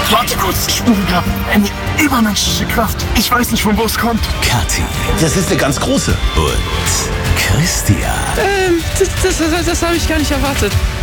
Warte kurz. Sprungkraft. Eine übermenschliche Kraft. Ich weiß nicht, von wo es kommt. Kathi. Das ist eine ganz große. Und Christian. Das habe ich gar nicht erwartet.